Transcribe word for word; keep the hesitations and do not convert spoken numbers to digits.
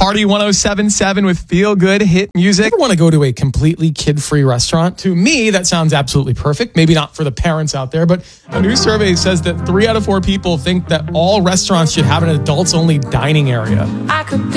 Party one oh seven point seven with feel good hit music. Ever want to go to a completely kid-free restaurant? To me, that sounds absolutely perfect. Maybe not for the parents out there, but a new survey says that three out of four people think that all restaurants should have an adults-only dining area. I could